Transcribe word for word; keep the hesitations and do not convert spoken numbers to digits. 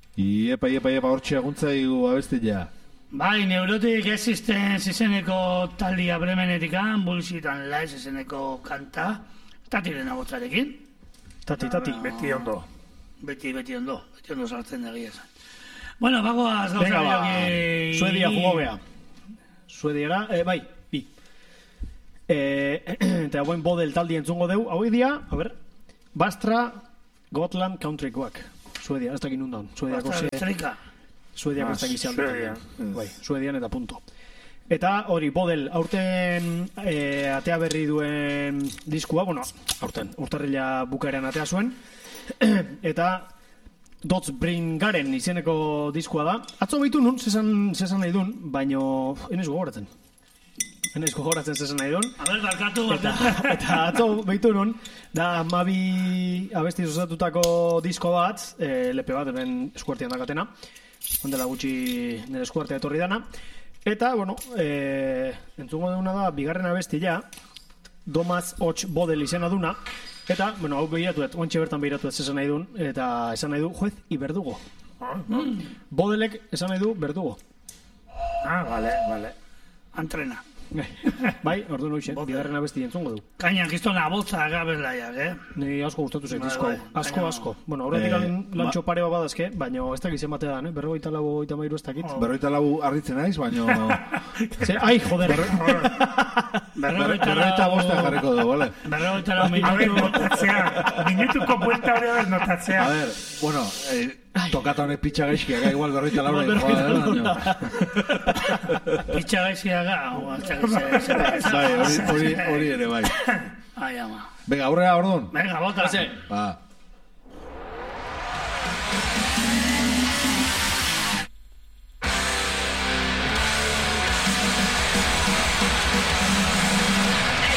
Iepa, iepa, iepa, hortxe aguntzaigu abestia. Bai, Neurotic Existence izeneko taldia Bremenetikan, Bullshit and Lies izeneko kanta, Tatiren agotzarekin. Tati, tati. Beti ondo. Beti, beti ondo, beti ondo sartzen da egia esan. Bueno, bagoaz gauza Venga, ba, gehiago... Suedia jugo bea. Suediara, eh, bai, bi. Eh, eta buen bodel taldi entzungo deu, hau dia, a ver, Bastra Gotland Countrykoak. Suedia, ez dakin undan. Suediako ze... Estrika. Suediako ez dakin zean. Suedia. Bai, Suedian eta punto. Eta hori, bodel, aurten e, atea berri duen diskua, bueno, aurten, urtarrila bukaeran atea zuen, eta Dots Bringaren izeneko diskua da. Atzo behitu nun, zesan, zesan nahi duen, baino, enez gogoratzen. Enez gogoratzen zesan nahi duen. A ber, barkatu, Eta, barkatu. eta atzo behitu nun, da mabi abesti osatutako disko bat, e, lepe bat, hemen eskuartean dakatena, ondela gutxi nire eskuartea etorri dana. Eta, bueno, e, entzungo deuna da, bigarren abestia, Domaz Hots Bodel izena duna, eta, bueno, hau behiratuet, oantxe bertan behiratuet esan nahi duen, eta esan nahi du, juez, i berdugo. Mm. Bodelek esan nahi du, berdugo. Ah, vale, vale. Antrena. Bai, ordu noixe, bigarren abesti entzungo du. Kaina, giztona botza gabelaiak, eh? Ni asko gustatu zait Bai, disko hau. bai, Asko, baina- asko. Bueno, horretik Eh, eh, lantxo ma- pare bat badazke, baina ez dakit zen batean, eh? Berrogeita lau, goita mairu ez dakit. Berroita lau arritzen naiz, baino... Ze, ai, joder. Berrogeita Berroita lau- bosta jarriko dugu, vale? Berrogeita lau A ver, minutu. notatzea. Minutuko buelta hori hori notatzea. A ver, bueno, eh, tokata honek pitxa gaizkiak, igual berroita laura baino... Pitxa gaizkiaga, hau, altzak Bai, hori, hori, hori ere, bai. Ai, ama. Venga, aurrera, orduan. Venga, bota. Ba.